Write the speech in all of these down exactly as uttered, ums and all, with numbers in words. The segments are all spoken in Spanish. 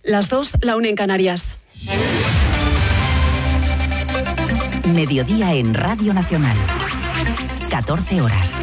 Las dos, la una en Canarias. Mediodía en Radio Nacional. catorce horas.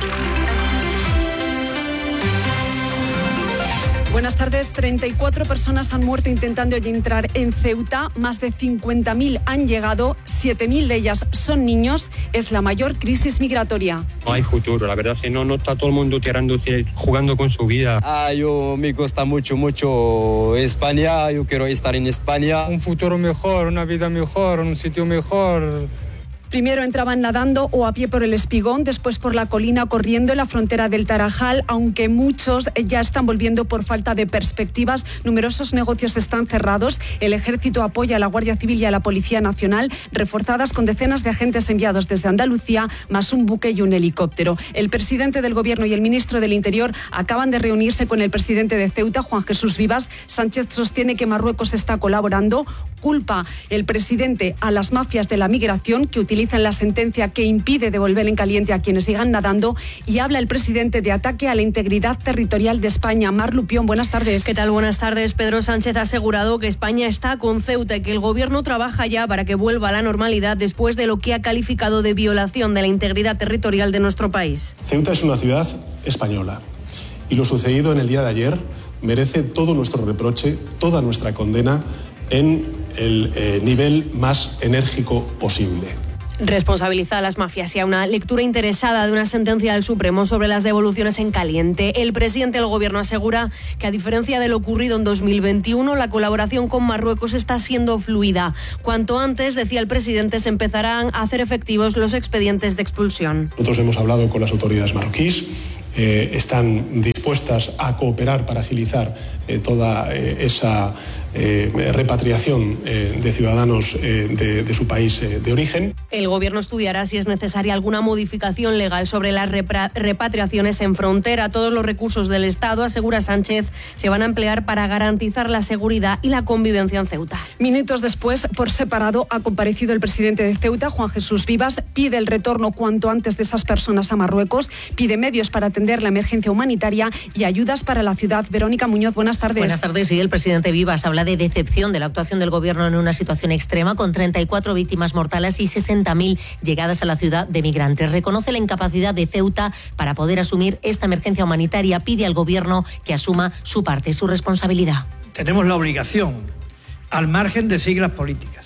Buenas tardes. treinta y cuatro personas han muerto intentando entrar en Ceuta. Más de cincuenta mil han llegado. siete mil de ellas son niños. Es la mayor crisis migratoria. No hay futuro. La verdad es que no, no está todo el mundo tirándose, jugando con su vida. Ah, yo me gusta mucho, mucho España. Yo quiero estar en España. Un futuro mejor, una vida mejor, un sitio mejor. Primero entraban nadando o a pie por el Espigón, después por la colina corriendo en la frontera del Tarajal, aunque muchos ya están volviendo por falta de perspectivas. Numerosos negocios están cerrados. El Ejército apoya a la Guardia Civil y a la Policía Nacional, reforzadas con decenas de agentes enviados desde Andalucía, más un buque y un helicóptero. El presidente del Gobierno y el ministro del Interior acaban de reunirse con el presidente de Ceuta, Juan Jesús Vivas. Sánchez sostiene que Marruecos está colaborando. Culpa el presidente a las mafias de la migración que utilizan utilizan la sentencia que impide devolver en caliente a quienes sigan nadando, y habla el presidente de ataque a la integridad territorial de España. Mar Lupión, buenas tardes. ¿Qué tal? Buenas tardes. Pedro Sánchez ha asegurado que España está con Ceuta y que el gobierno trabaja ya para que vuelva a la normalidad después de lo que ha calificado de violación de la integridad territorial de nuestro país. Ceuta es una ciudad española y lo sucedido en el día de ayer merece todo nuestro reproche, toda nuestra condena en el eh, nivel más enérgico posible. Responsabiliza a las mafias y a una lectura interesada de una sentencia del Supremo sobre las devoluciones en caliente. El presidente del Gobierno asegura que, a diferencia de lo ocurrido en dos mil veintiuno, la colaboración con Marruecos está siendo fluida. Cuanto antes, decía el presidente, se empezarán a hacer efectivos los expedientes de expulsión. Nosotros hemos hablado con las autoridades marroquíes, eh, están dispuestas a cooperar para agilizar eh, toda eh, esa Eh, repatriación eh, de ciudadanos eh, de, de su país eh, de origen. El Gobierno estudiará si es necesaria alguna modificación legal sobre las repra- repatriaciones en frontera. Todos los recursos del Estado, asegura Sánchez, se van a emplear para garantizar la seguridad y la convivencia en Ceuta. Minutos después, por separado, ha comparecido el presidente de Ceuta, Juan Jesús Vivas. Pide el retorno cuanto antes de esas personas a Marruecos, pide medios para atender la emergencia humanitaria y ayudas para la ciudad. Verónica Muñoz, buenas tardes. Buenas tardes. Sí, el presidente Vivas habla de decepción de la actuación del Gobierno en una situación extrema, con treinta y cuatro víctimas mortales y sesenta mil llegadas a la ciudad de migrantes. Reconoce la incapacidad de Ceuta para poder asumir esta emergencia humanitaria. Pide al Gobierno que asuma su parte, su responsabilidad. Tenemos la obligación, al margen de siglas políticas,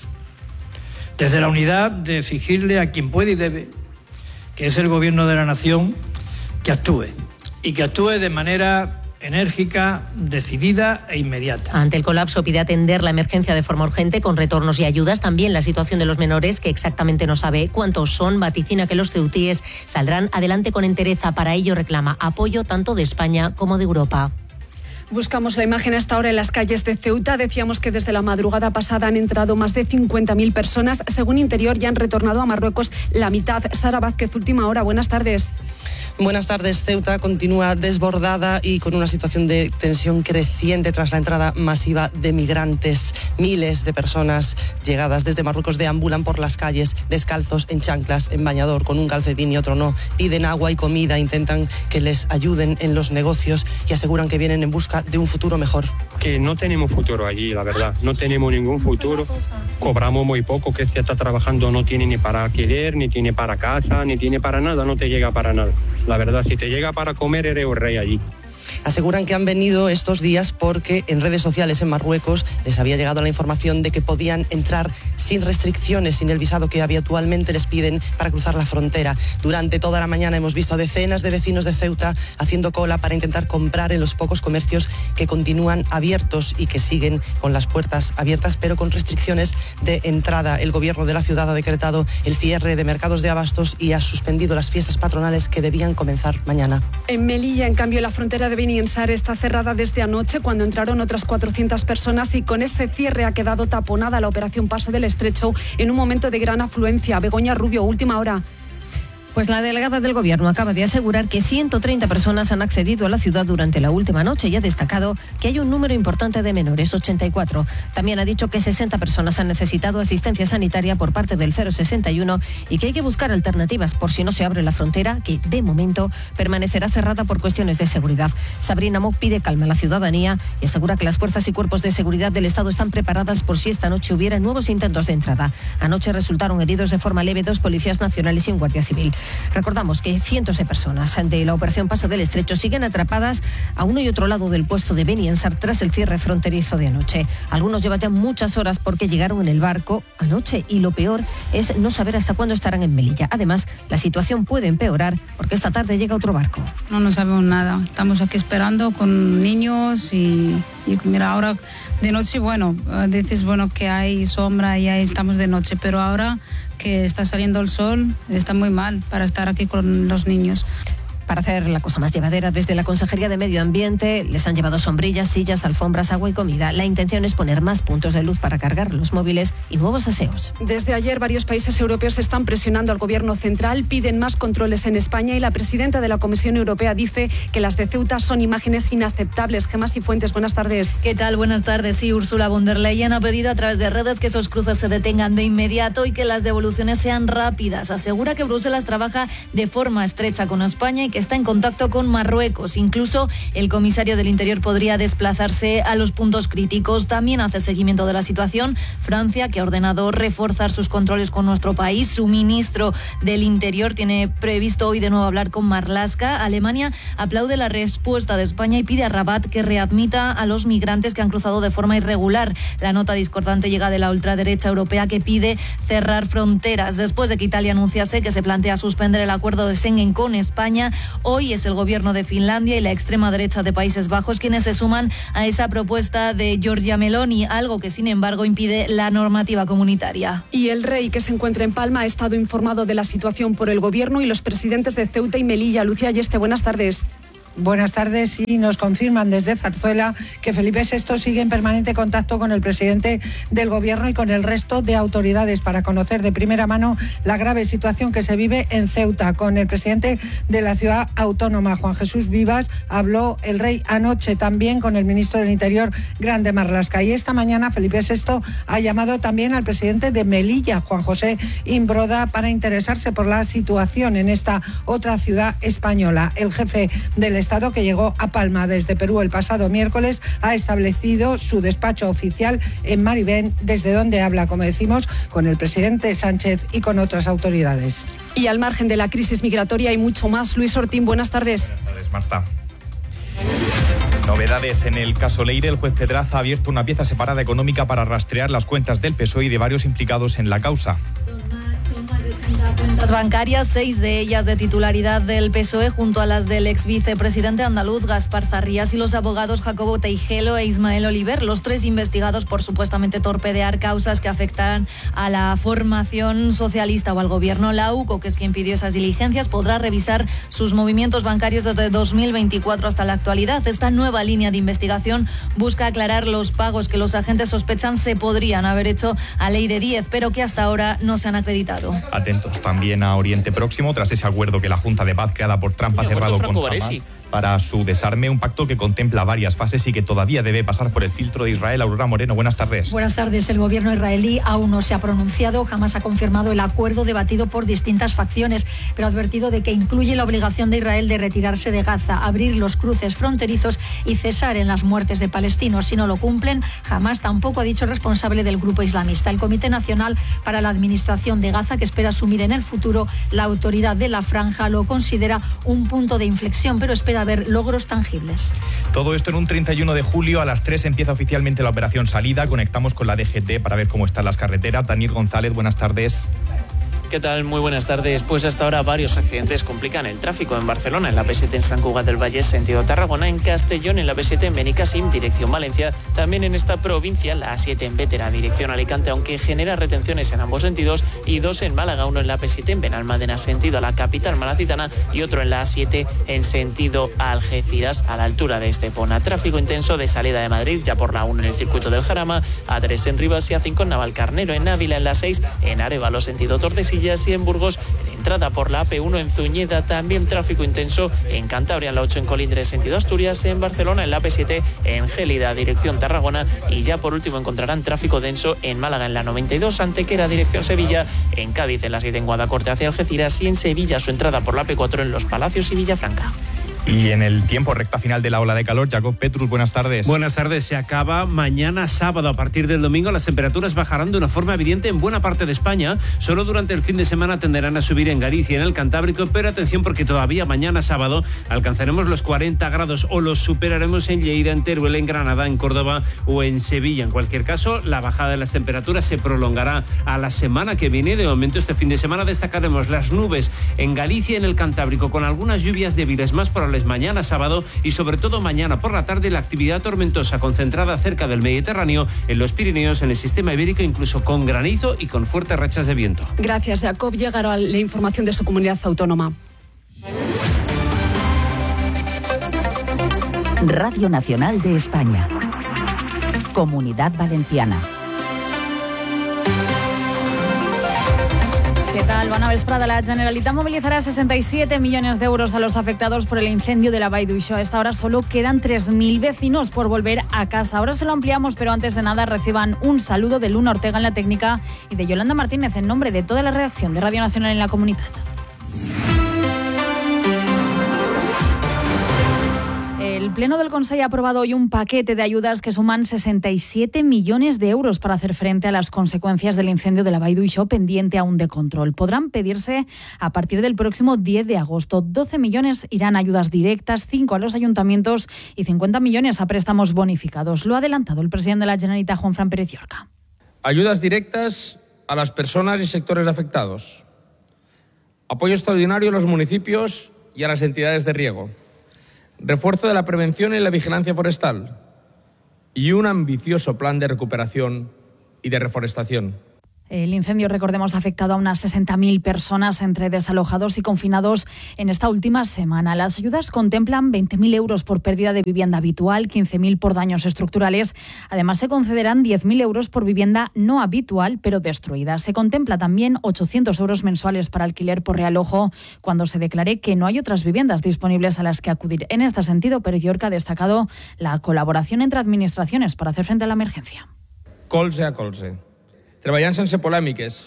desde la unidad, de exigirle a quien puede y debe, que es el Gobierno de la Nación, que actúe y que actúe de manera enérgica, decidida e inmediata. Ante el colapso, pide atender la emergencia de forma urgente con retornos y ayudas. También la situación de los menores, que exactamente no sabe cuántos son. Vaticina que los ceutíes saldrán adelante con entereza. Para ello reclama apoyo tanto de España como de Europa. Buscamos la imagen a esta hora en las calles de Ceuta. Decíamos que desde la madrugada pasada han entrado más de cincuenta mil personas. Según Interior, ya han retornado a Marruecos la mitad. Sara Vázquez, última hora. Buenas tardes. Buenas tardes. Ceuta continúa desbordada y con una situación de tensión creciente tras la entrada masiva de migrantes. Miles de personas llegadas desde Marruecos deambulan por las calles descalzos, en chanclas, en bañador, con un calcetín y otro no. Piden agua y comida, intentan que les ayuden en los negocios y aseguran que vienen en busca de un futuro mejor. Que no tenemos futuro allí, la verdad. No tenemos ningún futuro. Cobramos muy poco, que se está trabajando no tiene ni para alquiler, ni tiene para casa, ni tiene para nada, no te llega para nada. La verdad, si te llega para comer, eres un rey allí. Aseguran que han venido estos días porque en redes sociales en Marruecos les había llegado la información de que podían entrar sin restricciones, sin el visado que habitualmente les piden para cruzar la frontera. Durante toda la mañana hemos visto a decenas de vecinos de Ceuta haciendo cola para intentar comprar en los pocos comercios que continúan abiertos y que siguen con las puertas abiertas, pero con restricciones de entrada. El gobierno de la ciudad ha decretado el cierre de mercados de abastos y ha suspendido las fiestas patronales que debían comenzar mañana. En Melilla, en cambio, la frontera de Beni en Sar está cerrada desde anoche, cuando entraron otras cuatrocientas personas, y con ese cierre ha quedado taponada la operación Paso del Estrecho en un momento de gran afluencia. Begoña Rubio, última hora. Pues la delegada del Gobierno acaba de asegurar que ciento treinta personas han accedido a la ciudad durante la última noche y ha destacado que hay un número importante de menores, ochenta y cuatro. También ha dicho que sesenta personas han necesitado asistencia sanitaria por parte del cero sesenta y uno y que hay que buscar alternativas por si no se abre la frontera, que de momento permanecerá cerrada por cuestiones de seguridad. Sabrina Mock pide calma a la ciudadanía y asegura que las fuerzas y cuerpos de seguridad del Estado están preparadas por si esta noche hubiera nuevos intentos de entrada. Anoche resultaron heridos de forma leve dos policías nacionales y un guardia civil. Recordamos que cientos de personas de la operación Paso del Estrecho siguen atrapadas a uno y otro lado del puesto de Beniansar tras el cierre fronterizo de anoche. Algunos llevan ya muchas horas porque llegaron en el barco anoche y lo peor es no saber hasta cuándo estarán en Melilla. Además, la situación puede empeorar porque esta tarde llega otro barco. No, no sabemos nada. Estamos aquí esperando con niños y, y mira, ahora de noche, bueno, dices, bueno, que hay sombra y ahí estamos de noche, pero ahora que está saliendo el sol, está muy mal para estar aquí con los niños. Para hacer la cosa más llevadera, desde la Consejería de Medio Ambiente les han llevado sombrillas, sillas, alfombras, agua y comida. La intención es poner más puntos de luz para cargar los móviles y nuevos aseos. Desde ayer varios países europeos están presionando al Gobierno central, piden más controles en España y la presidenta de la Comisión Europea dice que las de Ceuta son imágenes inaceptables. Gemma Cifuentes, buenas tardes. ¿Qué tal? Buenas tardes. Sí, Ursula von der Leyen ha pedido a través de redes que esos cruces se detengan de inmediato y que las devoluciones sean rápidas. Asegura que Bruselas trabaja de forma estrecha con España y que está en contacto con Marruecos. Incluso el comisario del Interior podría desplazarse a los puntos críticos. También hace seguimiento de la situación Francia, que ha ordenado reforzar sus controles con nuestro país. Su ministro del Interior tiene previsto hoy de nuevo hablar con Marlaska. Alemania aplaude la respuesta de España y pide a Rabat que readmita a los migrantes que han cruzado de forma irregular. La nota discordante llega de la ultraderecha europea, que pide cerrar fronteras. Después de que Italia anunciase que se plantea suspender el acuerdo de Schengen con España, hoy es el gobierno de Finlandia y la extrema derecha de Países Bajos quienes se suman a esa propuesta de Giorgia Meloni, algo que sin embargo impide la normativa comunitaria. Y el rey, que se encuentra en Palma, ha estado informado de la situación por el gobierno y los presidentes de Ceuta y Melilla. Lucía Ayeste, buenas tardes. Buenas tardes, y nos confirman desde Zarzuela que Felipe sexto sigue en permanente contacto con el presidente del Gobierno y con el resto de autoridades para conocer de primera mano la grave situación que se vive en Ceuta. Con el presidente de la ciudad autónoma, Juan Jesús Vivas, habló el rey anoche también con el ministro del Interior, Grande Marlaska. Y esta mañana Felipe sexto ha llamado también al presidente de Melilla, Juan José Imbroda, para interesarse por la situación en esta otra ciudad española. El jefe del Estado, que llegó a Palma desde Perú el pasado miércoles, ha establecido su despacho oficial en Maribén, desde donde habla, como decimos, con el presidente Sánchez y con otras autoridades. Y al margen de la crisis migratoria hay mucho más. Luis Ortín, buenas tardes. Buenas tardes, Marta. Novedades en el caso Leire. El juez Pedraza ha abierto una pieza separada económica para rastrear las cuentas del P S O E y de varios implicados en la causa. Cuentas bancarias, seis de ellas de titularidad del P S O E, junto a las del ex vicepresidente andaluz Gaspar Zarrías y los abogados Jacobo Teijelo e Ismael Oliver, los tres investigados por supuestamente torpedear causas que afectarán a la formación socialista o al gobierno. La U C O, que es quien pidió esas diligencias, podrá revisar sus movimientos bancarios desde dos mil veinticuatro hasta la actualidad. Esta nueva línea de investigación busca aclarar los pagos que los agentes sospechan se podrían haber hecho a Leire Díez, pero que hasta ahora no se han acreditado. Atentos también a Oriente Próximo, tras ese acuerdo que la Junta de Paz creada por Trump ha cerrado con Hamas para su desarme, un pacto que contempla varias fases y que todavía debe pasar por el filtro de Israel. Aurora Moreno, buenas tardes. Buenas tardes. El gobierno israelí aún no se ha pronunciado, jamás ha confirmado el acuerdo debatido por distintas facciones, pero ha advertido de que incluye la obligación de Israel de retirarse de Gaza, abrir los cruces fronterizos y cesar en las muertes de palestinos. Si no lo cumplen, Hamas tampoco ha dicho el responsable del grupo islamista. El Comité Nacional para la Administración de Gaza, que espera asumir en el futuro la autoridad de la franja, lo considera un punto de inflexión, pero espera ver logros tangibles. Todo esto en un treinta y uno de julio, a las tres empieza oficialmente la operación Salida. Conectamos con la D G T para ver cómo están las carreteras. Daniel González, buenas tardes. ¿Qué tal? Muy buenas tardes. Pues hasta ahora varios accidentes complican el tráfico en Barcelona, en la P siete en Sant Cugat del Vallès, sentido Tarragona, en Castellón, en la P siete en Benicàssim, dirección Valencia, también en esta provincia, la A siete en Bétera, dirección Alicante, aunque genera retenciones en ambos sentidos, y dos en Málaga, uno en la P siete en Benalmádena, sentido a la capital malacitana, y otro en la A siete en sentido a Algeciras, a la altura de Estepona. Tráfico intenso de salida de Madrid, ya por la uno en el circuito del Jarama, A tres en Rivas y A cinco en Navalcarnero, en Ávila, en la seis en Arévalo, sentido Tordesillas, Tordesillas y en Burgos, en entrada por la A P uno en Zuñeda. También tráfico intenso en Cantabria, en la ocho en Colindres, sentido Asturias, en Barcelona, en la A P siete en Gélida, dirección Tarragona, y ya por último encontrarán tráfico denso en Málaga, en la noventa y dos, Antequera, dirección Sevilla, en Cádiz, en la siete en Guadacorte hacia Algeciras, y en Sevilla su entrada por la A P cuatro en Los Palacios y Villafranca. Y en el tiempo, recta final de la ola de calor, Jacob Petrus, buenas tardes. Buenas tardes, se acaba mañana sábado. A partir del domingo las temperaturas bajarán de una forma evidente en buena parte de España. Solo durante el fin de semana tenderán a subir en Galicia y en el Cantábrico, pero atención porque todavía mañana sábado alcanzaremos los cuarenta grados o los superaremos en Lleida, en Teruel, en Granada, en Córdoba o en Sevilla. En cualquier caso, la bajada de las temperaturas se prolongará a la semana que viene. De momento, este fin de semana destacaremos las nubes en Galicia y en el Cantábrico, con algunas lluvias débiles más probables mañana sábado, y sobre todo mañana por la tarde la actividad tormentosa concentrada cerca del Mediterráneo, en los Pirineos, en el sistema ibérico, incluso con granizo y con fuertes rachas de viento. Gracias, Jacob. Llegará la información de su comunidad autónoma. Radio Nacional de España. Comunidad Valenciana. ¿Qué tal? Bona vesprada. La Generalitat movilizará sesenta y siete millones de euros a los afectados por el incendio de la Vall d'Uixó. A esta hora solo quedan tres mil vecinos por volver a casa. Ahora se lo ampliamos, pero antes de nada reciban un saludo de Luna Ortega en la técnica y de Yolanda Martínez en nombre de toda la redacción de Radio Nacional en la Comunidad. El Pleno del Consejo ha aprobado hoy un paquete de ayudas que suman sesenta y siete millones de euros para hacer frente a las consecuencias del incendio de la Vall d'Uixó, pendiente aún de control. Podrán pedirse a partir del próximo diez de agosto. doce millones irán a ayudas directas, cinco a los ayuntamientos y cincuenta millones a préstamos bonificados. Lo ha adelantado el presidente de la Generalitat, Juanfran Pérez Llorca. Ayudas directas a las personas y sectores afectados. Apoyo extraordinario a los municipios y a las entidades de riego. Refuerzo de la prevención y la vigilancia forestal y un ambicioso plan de recuperación y de reforestación. El incendio, recordemos, ha afectado a unas sesenta mil personas entre desalojados y confinados en esta última semana. Las ayudas contemplan veinte mil euros por pérdida de vivienda habitual, quince mil por daños estructurales. Además, se concederán diez mil euros por vivienda no habitual, pero destruida. Se contempla también ochocientos euros mensuales para alquiler por realojo cuando se declare que no hay otras viviendas disponibles a las que acudir. En este sentido, Pérez Llorca ha destacado la colaboración entre administraciones para hacer frente a la emergencia. Colze a colze. Treballant sense polèmiques.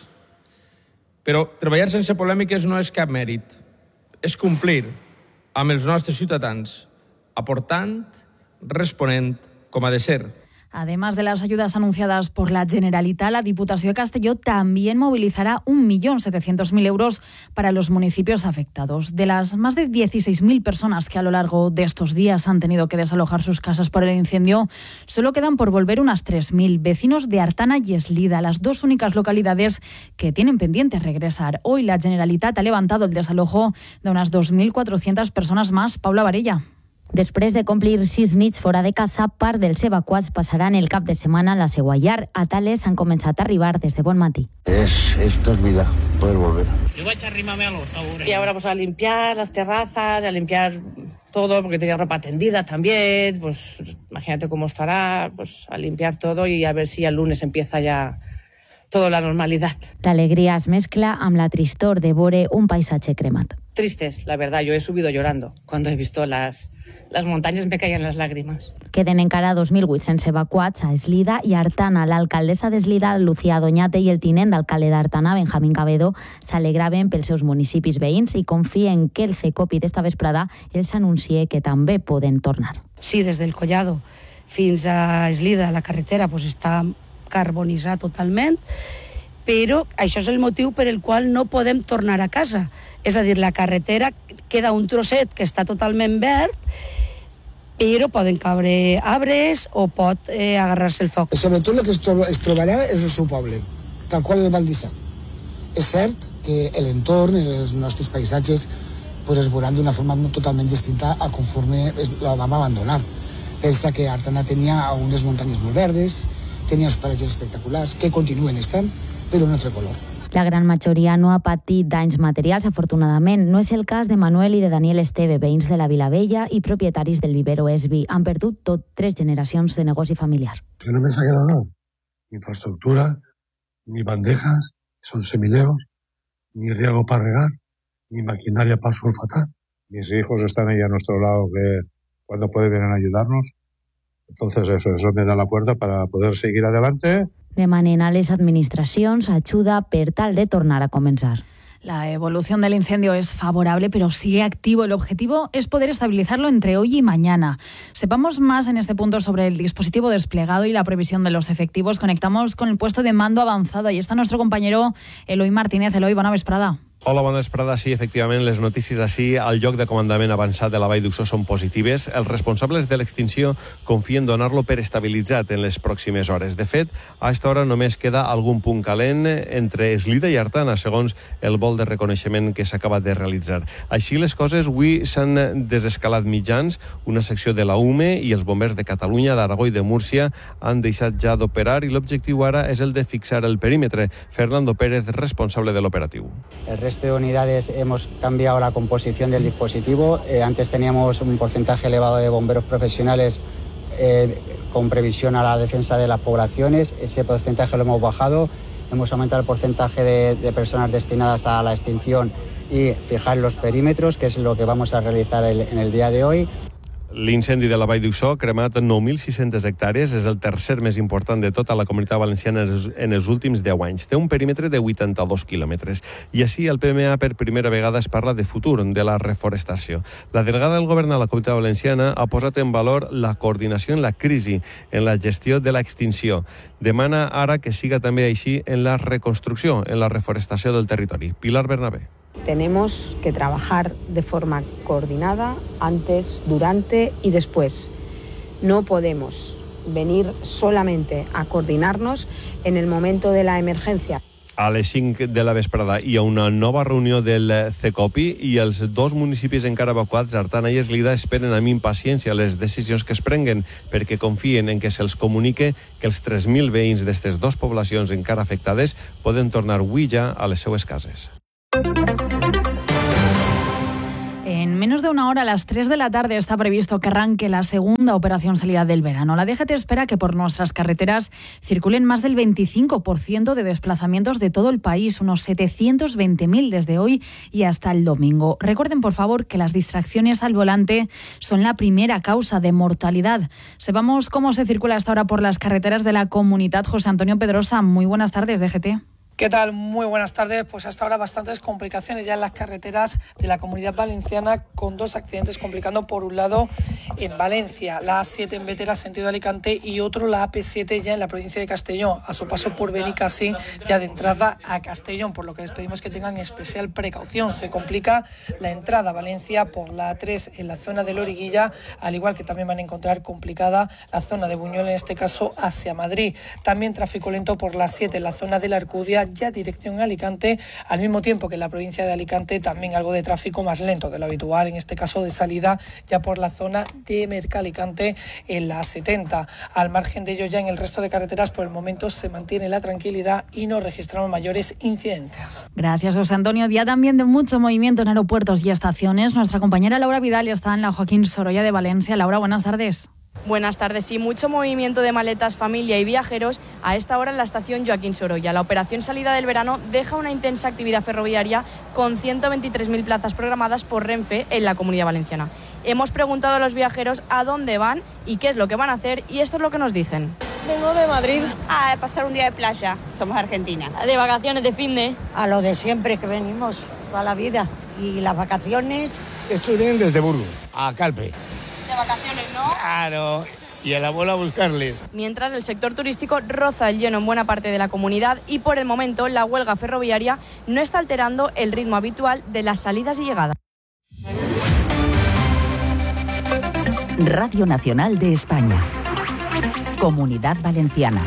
Però treballar sense polèmiques no és cap mèrit. És complir amb els nostres ciutadans, aportant, responent com ha de ser. Además de las ayudas anunciadas por la Generalitat, la Diputación de Castelló también movilizará un millón setecientos mil euros para los municipios afectados. De las más de dieciséis mil personas que a lo largo de estos días han tenido que desalojar sus casas por el incendio, solo quedan por volver unas tres mil. Vecinos de Artana y Eslida, las dos únicas localidades que tienen pendiente regresar. Hoy la Generalitat ha levantado el desalojo de unas dos mil cuatrocientas personas más. Paula Varella. Després de complir sis nits fora de casa, part dels evacuats passaran el cap de setmana a la seua llar. A Tales han començat a arribar des de bon matí. Es, esto es vida, poder volver. Yo voy a arrimarme a los ahora. Y ahora pues a limpiar las terrazas, a limpiar todo, porque tenía ropa tendida también, pues imagínate cómo estará, pues a limpiar todo y a ver si el lunes empieza ya toda la normalidad. L'alegria es mescla amb la tristor de veure un paisatge cremat. Tristes, la verdad, yo he subido llorando. Cuando he visto las, las montañas me caían las lágrimas. Queden encara dos mil vuit-cents evacuats a Eslida i Artana. L'alcaldessa d'Eslida, Lucía Doñate, i el tinent d'alcalde d'Artana, Benjamín Cabedo, s'alegraven pels seus municipis veïns i confien que el Cecopi d'esta vesprada els anuncie que també poden tornar. Sí, des del Collado fins a Eslida, la carretera pues, està carbonitzada totalment, però això és el motiu per el qual no podem tornar a casa. És a dir, la carretera queda un trosset que està totalment verd, però poden caure arbres o pot eh, agarrar-se el foc. Sobretot el que es, troba, es trobarà és el seu poble, tal qual el Val d'Issa. És cert que l'entorn, els nostres paisatges, pues es veuran d'una forma totalment distinta a conforme la vam abandonar. Pensa que Artana tenia unes muntanyes molt verdes, tenia uns paratges espectaculars, que continuen estant, però un altre color. La gran majoria no ha patit danys materials, afortunadament. No és el cas de Manuel i de Daniel Esteve, veïns de la Vilavella i propietaris del vivero Esbi. Han perdut tot tres generacions de negoci familiar. Que no me ha quedado nada. Ni infraestructura, ni bandejas, son semilleros, ni riego para regar, ni maquinaria para sulfatar. Mis hijos están ahí a nuestro lado, que cuando pueden venir a ayudarnos. Entonces eso, eso me da la puerta para poder seguir adelante. Demanen a les administracions ajuda per tal de tornar a començar. La evolución del incendio es favorable, pero sigue activo. El objetivo es poder estabilizarlo entre hoy y mañana. Sepamos más en este punto sobre el dispositivo desplegado y la previsión de los efectivos. Conectamos con el puesto de mando avanzado. Ahí está nuestro compañero Eloi Martínez. Eloi, bona vesprada. Hola, bona vesprada. Sí, efectivament, les notícies així al lloc de comandament avançat de la Vall d'Uixó són positives. Els responsables de l'extinció confien donar-lo per estabilitzat en les pròximes hores. De fet, a aquesta hora només queda algun punt calent entre Eslida i Artana, segons el vol de reconeixement que s'acaba de realitzar. Així les coses, avui s'han desescalat mitjans, una secció de la U M E i els bombers de Catalunya, d'Aragó i de Múrcia han deixat ja d'operar i l'objectiu ara és el de fixar el perímetre. Fernando Pérez, responsable de l'operatiu. El resto de unidades hemos cambiado la composición del dispositivo. Eh, antes teníamos un porcentaje elevado de bomberos profesionales eh, con previsión a la defensa de las poblaciones. Ese porcentaje lo hemos bajado. Hemos aumentado el porcentaje de, de personas destinadas a la extinción y fijar los perímetros, que es lo que vamos a realizar el, en el día de hoy. L'incendi de la Vall d'Uixó ha cremat nou mil sis-centes hectàrees, és el tercer més important de tota la Comunitat Valenciana en els últims deu anys. Té un perímetre de vuitanta-dos quilòmetres. I així el P M A per primera vegada es parla de futur, de la reforestació. La delegada del govern a la Comunitat Valenciana ha posat en valor la coordinació en la crisi, en la gestió de l'extinció. Demana ara que siga també així en la reconstrucció, en la reforestació del territori. Pilar Bernabé. Tenemos que trabajar de forma coordinada antes, durante y después. No podemos venir solamente a coordinarnos en el momento de la emergencia. A les cinc de la vesprada hi ha una nova reunió del CECOPI i els dos municipis encara evacuats, Artana i Eslida, esperen amb impaciència les decisions que es prenguen perquè confien en que se'ls comunique que els tres mil veïns d'aquestes dues poblacions encara afectades poden tornar avui ja a les seues cases. En menos de una hora, a las tres de la tarde, está previsto que arranque la segunda operación salida del verano. La D G T espera que por nuestras carreteras circulen más del veinticinco por ciento de desplazamientos de todo el país, unos setecientos veinte mil desde hoy y hasta el domingo. Recuerden, por favor, que las distracciones al volante son la primera causa de mortalidad. Sepamos cómo se circula hasta ahora por las carreteras de la comunidad. José Antonio Pedrosa, muy buenas tardes, D G T. ¿Qué tal? Muy buenas tardes. Pues hasta ahora bastantes complicaciones ya en las carreteras de la Comunidad Valenciana, con dos accidentes complicando. Por un lado, en Valencia, la A siete en Bétera, sentido Alicante, y otro, la A P siete ya en la provincia de Castellón, a su paso por Benicassim, ya de entrada a Castellón, por lo que les pedimos que tengan especial precaución. Se complica la entrada a Valencia por la A tres en la zona de Loriguilla, al igual que también van a encontrar complicada la zona de Buñol, en este caso hacia Madrid. También tráfico lento por la A siete en la zona de la Arcudia, ya dirección a Alicante, al mismo tiempo que en la provincia de Alicante también algo de tráfico más lento de lo habitual, en este caso de salida ya por la zona de Mercalicante en la A setenta. Al margen de ello, ya en el resto de carreteras por el momento se mantiene la tranquilidad y no registramos mayores incidentes. Gracias, José Antonio. Día también de mucho movimiento en aeropuertos y estaciones. Nuestra compañera Laura Vidal está en la Joaquín Sorolla de Valencia. Laura, buenas tardes. Buenas tardes. Sí, mucho movimiento de maletas, familia y viajeros a esta hora en la estación Joaquín Sorolla. La operación salida del verano deja una intensa actividad ferroviaria con ciento veintitrés mil plazas programadas por Renfe en la Comunidad Valenciana. Hemos preguntado a los viajeros a dónde van y qué es lo que van a hacer, y esto es lo que nos dicen. Vengo de Madrid a pasar un día de playa. Somos argentinas. De vacaciones, de fin de... A lo de siempre que venimos, toda la vida. Y las vacaciones... Estos vienen desde Burgos, a Calpe. De vacaciones, ¿no? Claro, y el abuelo a buscarles. Mientras el sector turístico roza el lleno en buena parte de la comunidad, y por el momento la huelga ferroviaria no está alterando el ritmo habitual de las salidas y llegadas. Radio Nacional de España. Comunidad Valenciana.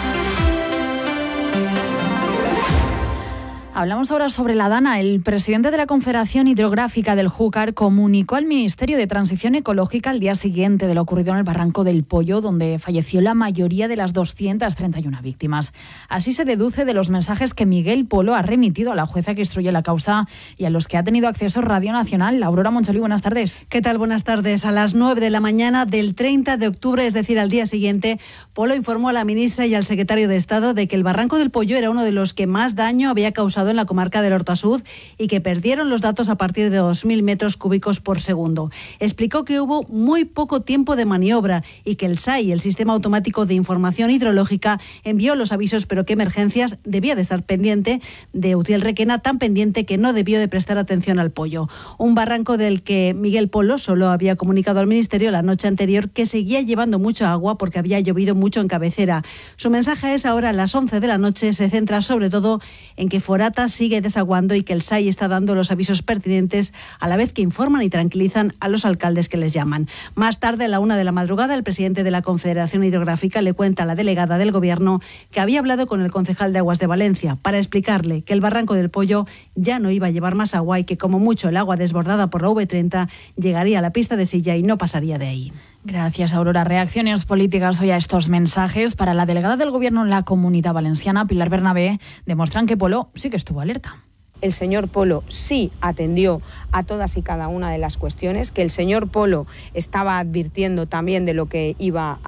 Hablamos ahora sobre la Dana. El presidente de la Confederación Hidrográfica del Júcar comunicó al Ministerio de Transición Ecológica al día siguiente de lo ocurrido en el Barranco del Pollo, donde falleció la mayoría de las doscientas treinta y una víctimas. Así se deduce de los mensajes que Miguel Polo ha remitido a la jueza que instruye la causa y a los que ha tenido acceso Radio Nacional. Aurora Moncholí, buenas tardes. ¿Qué tal? Buenas tardes. A las nueve de la mañana del treinta de octubre, es decir, al día siguiente, Polo informó a la ministra y al secretario de Estado de que el Barranco del Pollo era uno de los que más daño había causado en la comarca del Hortasud y que perdieron los datos a partir de dos mil metros cúbicos por segundo. Explicó que hubo muy poco tiempo de maniobra y que el S A I, el Sistema Automático de Información Hidrológica, envió los avisos, pero que Emergencias debía de estar pendiente de Utiel Requena, tan pendiente que no debió de prestar atención al pollo. Un barranco del que Miguel Polo solo había comunicado al Ministerio la noche anterior que seguía llevando mucha agua porque había llovido mucho en cabecera. Su mensaje es ahora a las once de la noche, se centra sobre todo en que Forata sigue desaguando y que el S A I está dando los avisos pertinentes a la vez que informan y tranquilizan a los alcaldes que les llaman. Más tarde, a la una de la madrugada, el presidente de la Confederación Hidrográfica le cuenta a la delegada del Gobierno que había hablado con el concejal de Aguas de Valencia para explicarle que el barranco del Pollo ya no iba a llevar más agua y que como mucho el agua desbordada por la V treinta llegaría a la pista de Silla y no pasaría de ahí. Gracias, Aurora. Reacciones políticas hoy a estos mensajes. Para la delegada del Gobierno en la Comunidad Valenciana, Pilar Bernabé, demuestran que Polo sí que estuvo alerta. El señor Polo sí atendió a todas y cada una de las cuestiones, que el señor Polo estaba advirtiendo también de lo que iba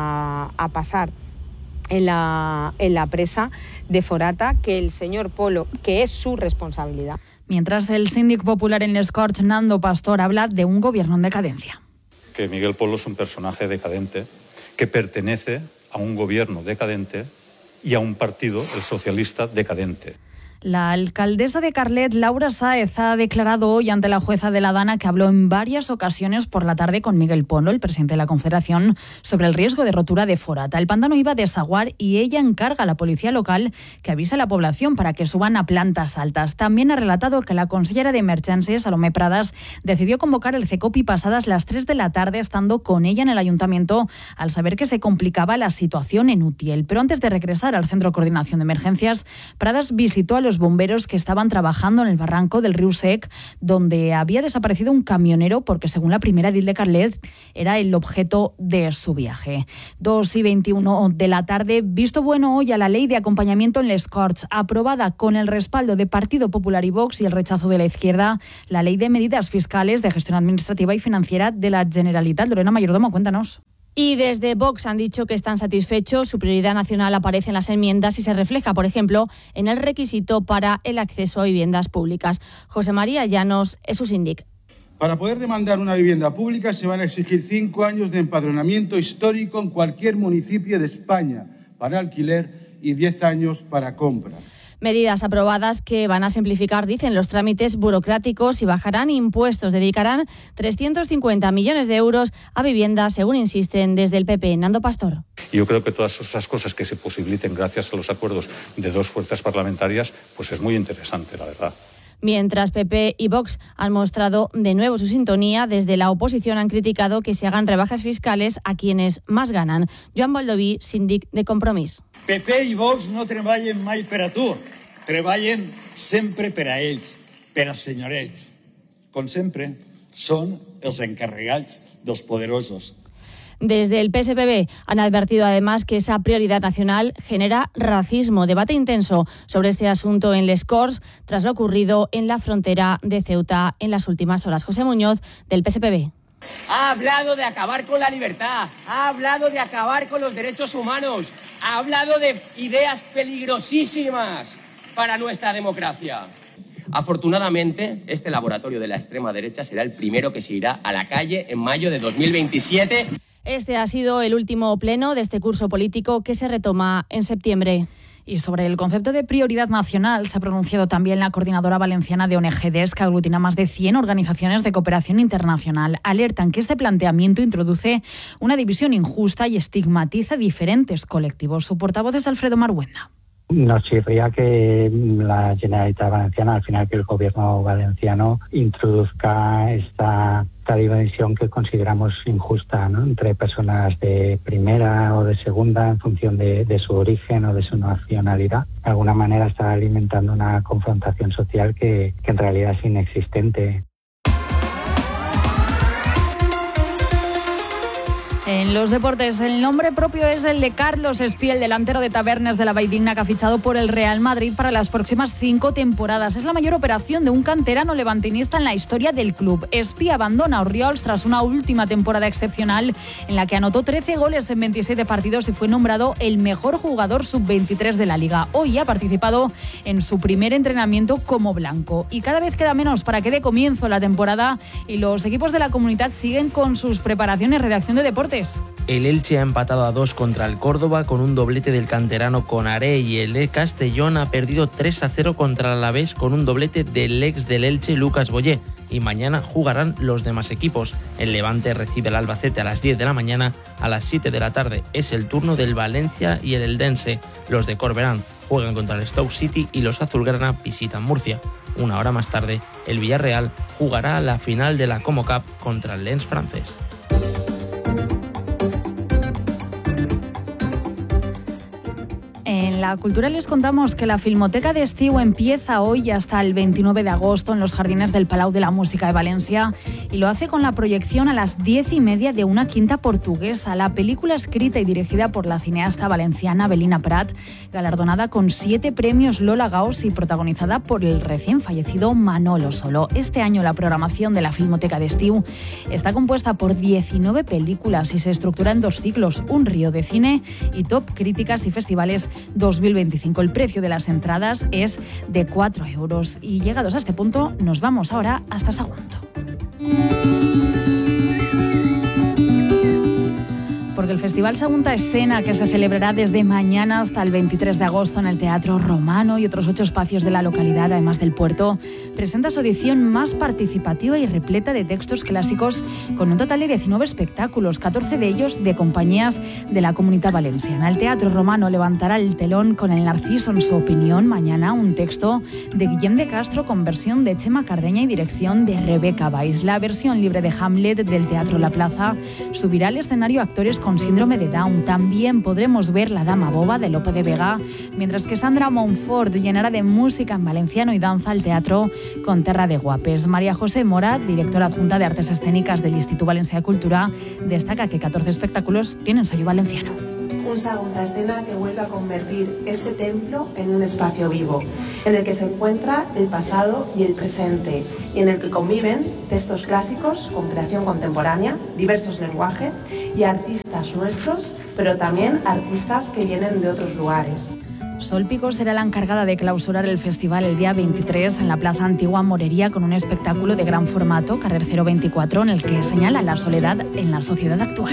a, a pasar en la, en la presa de Forata, que el señor Polo, que es su responsabilidad. Mientras el síndic popular en Les Corts, Nando Pastor, habla de un gobierno en decadencia. Que Miguel Polo es un personaje decadente que pertenece a un gobierno decadente y a un partido, el socialista, decadente. La alcaldesa de Carlet, Laura Sáez, ha declarado hoy ante la jueza de la Dana que habló en varias ocasiones por la tarde con Miguel Polo, el presidente de la Confederación, sobre el riesgo de rotura de Forata. El pantano iba a desaguar y ella encarga a la policía local que avise a la población para que suban a plantas altas. También ha relatado que la consellera de Emergencias, Salomé Pradas, decidió convocar el CECOPI pasadas las tres de la tarde, estando con ella en el ayuntamiento al saber que se complicaba la situación en Utiel. Pero antes de regresar al Centro de Coordinación de Emergencias, Pradas visitó a los bomberos que estaban trabajando en el barranco del río Sec, donde había desaparecido un camionero porque, según la primera edil de Carlet, era el objeto de su viaje. dos y veintiuno de la tarde, visto bueno hoy a la ley de acompañamiento en Les Corts, aprobada con el respaldo de Partido Popular y Vox y el rechazo de la izquierda, la ley de medidas fiscales de gestión administrativa y financiera de la Generalitat. Lorena Mayordomo, cuéntanos. Y desde Vox han dicho que están satisfechos. Su prioridad nacional aparece en las enmiendas y se refleja, por ejemplo, en el requisito para el acceso a viviendas públicas. José María Llanos es su síndic. Para poder demandar una vivienda pública se van a exigir cinco años de empadronamiento histórico en cualquier municipio de España para alquiler y diez años para compra. Medidas aprobadas que van a simplificar, dicen, los trámites burocráticos y bajarán impuestos. Dedicarán trescientos cincuenta millones de euros a viviendas, según insisten desde el P P. Nando Pastor. Yo creo que todas esas cosas que se posibiliten gracias a los acuerdos de dos fuerzas parlamentarias, pues es muy interesante, la verdad. Mientras P P y Vox han mostrado de nuevo su sintonía, desde la oposición han criticado que se hagan rebajas fiscales a quienes más ganan. Joan Baldoví, síndic de Compromís. P P i Vox no treballen mai per a tu, treballen sempre per a ells, per als senyorets. Com sempre, són els encarregats dels poderosos. Desde el P S P B han advertido además que esa prioridad nacional genera racismo. Debate intenso sobre este asunto en Les Corts tras lo ocurrido en la frontera de Ceuta en las últimas horas. José Muñoz, del P S P B. Ha hablado de acabar con la libertad, ha hablado de acabar con los derechos humanos, ha hablado de ideas peligrosísimas para nuestra democracia. Afortunadamente, este laboratorio de la extrema derecha será el primero que se irá a la calle en mayo de dos mil veintisiete. Este ha sido el último pleno de este curso político que se retoma en septiembre. Y sobre el concepto de prioridad nacional se ha pronunciado también la Coordinadora Valenciana de O N G Ds, que aglutina más de cien organizaciones de cooperación internacional. Alertan que este planteamiento introduce una división injusta y estigmatiza diferentes colectivos. Su portavoz es Alfredo Marhuenda. Nos chirría que la Generalitat Valenciana, al final que el gobierno valenciano introduzca esta, esta dimensión que consideramos injusta, ¿no?, entre personas de primera o de segunda en función de, de su origen o de su nacionalidad. De alguna manera está alimentando una confrontación social que, que en realidad es inexistente. En los deportes, el nombre propio es el de Carlos Espí, el delantero de Tabernes de la Valldigna, que ha fichado por el Real Madrid para las próximas cinco temporadas. Es la mayor operación de un canterano levantinista en la historia del club. Espí abandona Orriols tras una última temporada excepcional en la que anotó trece goles en veintisiete partidos y fue nombrado el mejor jugador sub veintitrés de la Liga. Hoy ha participado en su primer entrenamiento como blanco. Y cada vez queda menos para que dé comienzo la temporada y los equipos de la Comunitat siguen con sus preparaciones. Redacción de Deportes. El Elche ha empatado a dos contra el Córdoba con un doblete del canterano Conaré, y el de Castellón ha perdido tres a cero contra el Alavés con un doblete del ex del Elche Lucas Boyé. Y mañana jugarán los demás equipos. El Levante recibe al Albacete a las diez de la mañana. A las siete de la tarde es el turno del Valencia y el Eldense. Los de Corberán juegan contra el Stoke City y los azulgrana visitan Murcia. Una hora más tarde, el Villarreal jugará la final de la Como Cup contra el Lens francés. En la cultura les contamos que la Filmoteca de Estiu empieza hoy hasta el veintinueve de agosto en los jardines del Palau de la Música de Valencia, y lo hace con la proyección a las diez y media de Una quinta portuguesa, la película escrita y dirigida por la cineasta valenciana Belina Prat, galardonada con siete premios Lola Gaos y protagonizada por el recién fallecido Manolo Solo. Este año la programación de la Filmoteca de Estiu está compuesta por diecinueve películas y se estructura en dos ciclos, Un río de cine y Top Críticas y Festivales dos mil veinticinco. El precio de las entradas es de cuatro euros. Y llegados a este punto, nos vamos ahora hasta Sagunto. Porque el Festival Sagunta Escena, que se celebrará desde mañana hasta el veintitrés de agosto en el Teatro Romano y otros ocho espacios de la localidad, además del puerto, presenta su edición más participativa y repleta de textos clásicos, con un total de diecinueve espectáculos, catorce de ellos de compañías de la Comunitat Valenciana. El Teatro Romano levantará el telón con El Narciso en su opinión mañana, un texto de Guillem de Castro con versión de Chema Cardeña y dirección de Rebeca Valls. La versión libre de Hamlet del Teatro La Plaza subirá al escenario actores con síndrome de Down. También podremos ver La Dama Boba de Lope de Vega, mientras que Sandra Monfort llenará de música en valenciano y danza el teatro con Terra de Guapes. María José Morat, directora adjunta de Artes Escénicas del Instituto Valencià de Cultura, destaca que catorce espectáculos tienen sello valenciano. Un Sagunta Escena que vuelve a convertir este templo en un espacio vivo, en el que se encuentra el pasado y el presente, y en el que conviven textos clásicos con creación contemporánea, diversos lenguajes y artistas nuestros, pero también artistas que vienen de otros lugares. Sol Pico será la encargada de clausurar el festival el día veintitrés en la Plaza Antigua Morería con un espectáculo de gran formato, Carrer cero veinticuatro, en el que señala la soledad en la sociedad actual.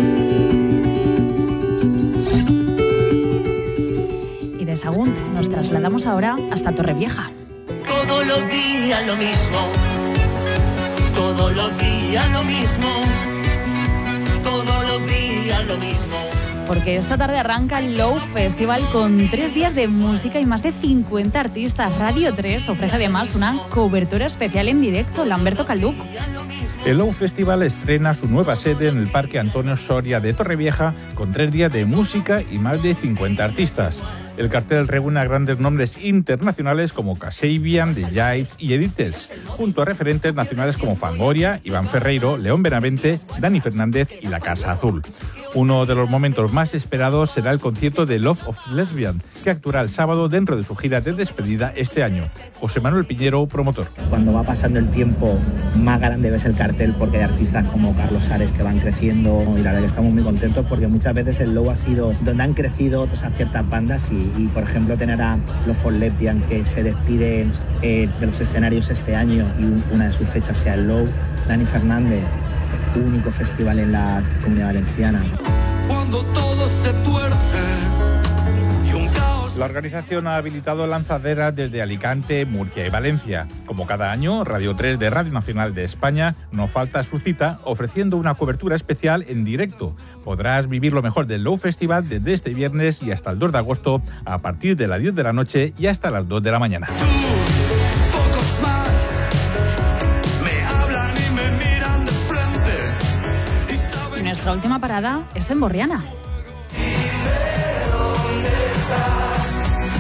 Y de Sagunt nos trasladamos ahora hasta Torrevieja. Todos los días lo mismo, todos los días lo mismo, todos los días lo mismo. Porque esta tarde arranca el Low Festival con tres días de música y más de cincuenta artistas. Radio tres ofrece además una cobertura especial en directo. Lamberto Calduc. El Low Festival estrena su nueva sede en el Parque Antonio Soria de Torrevieja con tres días de música y más de cincuenta artistas. El cartel reúne a grandes nombres internacionales como Kasabian, The Jives y Edites, junto a referentes nacionales como Fangoria, Iván Ferreiro, León Benavente, Dani Fernández y La Casa Azul. Uno de los momentos más esperados será el concierto de Love of Lesbian, que actuará el sábado dentro de su gira de despedida este año. José Manuel Piñero, promotor. Cuando va pasando el tiempo, más grande ves el cartel porque hay artistas como Carlos Ares que van creciendo, y la verdad que estamos muy contentos porque muchas veces el Low ha sido donde han crecido otras ciertas bandas y, y por ejemplo tener a Love of Lesbian que se despide eh, de los escenarios este año y una de sus fechas sea el Low, Dani Fernández, único festival en la Comunidad Valenciana. Cuando todo se tuerce y un caos. La organización ha habilitado lanzaderas desde Alicante, Murcia y Valencia. Como cada año, Radio tres de Radio Nacional de España no falta su cita ofreciendo una cobertura especial en directo. Podrás vivir lo mejor del Low Festival desde este viernes y hasta el dos de agosto a partir de las diez de la noche y hasta las dos de la mañana. Pocos más me hablan y me miran de frente. Y nuestra última parada es en Borriana.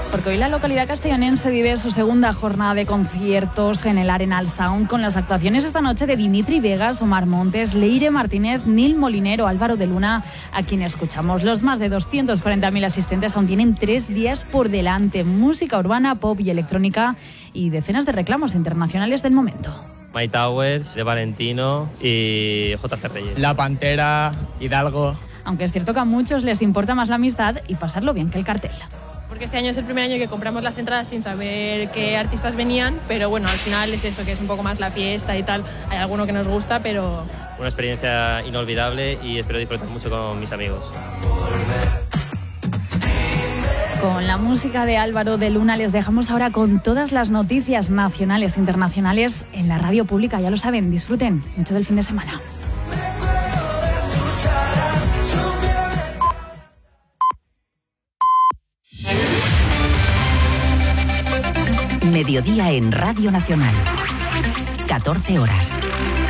Porque hoy la localidad castellonense vive su segunda jornada de conciertos en el Arenal Sound, con las actuaciones esta noche de Dimitri Vegas, Omar Montes, Leire Martínez, Nil Molinero, Álvaro de Luna, a quien escuchamos. Los más de doscientos cuarenta mil asistentes aún tienen tres días por delante. Música urbana, pop y electrónica y decenas de reclamos internacionales del momento. My Towers, de Valentino y J C Reyes. La Pantera, Hidalgo. Aunque es cierto que a muchos les importa más la amistad y pasarlo bien que el cartel. Porque este año es el primer año que compramos las entradas sin saber qué artistas venían, pero bueno, al final es eso, que es un poco más la fiesta y tal. Hay alguno que nos gusta, pero... Una experiencia inolvidable y espero disfrutar mucho con mis amigos. Con la música de Álvaro de Luna les dejamos ahora con todas las noticias nacionales e internacionales en la radio pública. Ya lo saben, disfruten mucho del fin de semana. Mediodía en Radio Nacional. catorce horas.